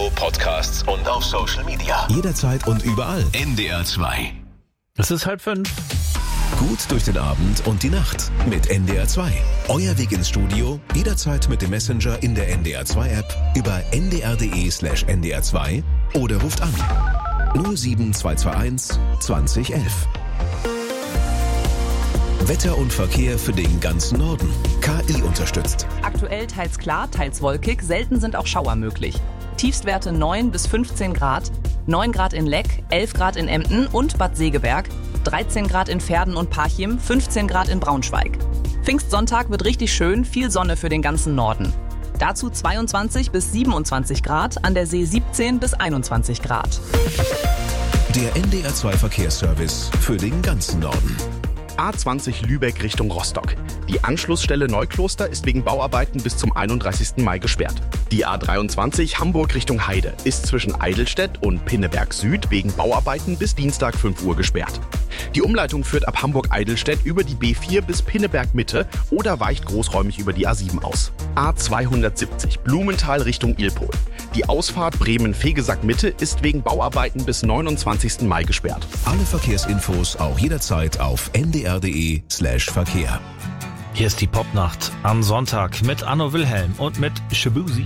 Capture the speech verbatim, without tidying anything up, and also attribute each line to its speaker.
Speaker 1: Radio, Podcasts und auf Social Media. Jederzeit und überall. N D R zwei.
Speaker 2: Es ist halb fünf.
Speaker 1: Gut durch den Abend und die Nacht mit N D R zwei. Euer Weg ins Studio, jederzeit mit dem Messenger in der N D R zwei App über n d r punkt d e slash n d r zwei oder ruft an null sieben zwei zwei eins zwanzig elf. Wetter und Verkehr für den ganzen Norden. K I unterstützt.
Speaker 3: Aktuell teils klar, teils wolkig, selten sind auch Schauer möglich. Tiefstwerte neun bis fünfzehn Grad, neun Grad in Leck, elf Grad in Emden und Bad Segeberg, dreizehn Grad in Verden und Parchim, fünfzehn Grad in Braunschweig. Pfingstsonntag wird richtig schön, viel Sonne für den ganzen Norden. Dazu zweiundzwanzig bis siebenundzwanzig Grad, an der See siebzehn bis einundzwanzig Grad.
Speaker 1: Der N D R zwei Verkehrsservice für den ganzen Norden.
Speaker 4: A zwanzig Lübeck Richtung Rostock. Die Anschlussstelle Neukloster ist wegen Bauarbeiten bis zum einunddreißigsten Mai gesperrt. Die A dreiundzwanzig Hamburg Richtung Heide ist zwischen Eidelstedt und Pinneberg Süd wegen Bauarbeiten bis Dienstag fünf Uhr gesperrt. Die Umleitung führt ab Hamburg-Eidelstedt über die B vier bis Pinneberg Mitte oder weicht großräumig über die A sieben aus. A zweihundertsiebzig Blumenthal Richtung Ilpol. Die Ausfahrt Bremen-Fegesack Mitte ist wegen Bauarbeiten bis neunundzwanzigsten Mai gesperrt.
Speaker 1: Alle Verkehrsinfos auch jederzeit auf n d r punkt d e slash Verkehr.
Speaker 2: Hier ist die Popnacht am Sonntag mit Anno Wilhelm und mit Shabuzi.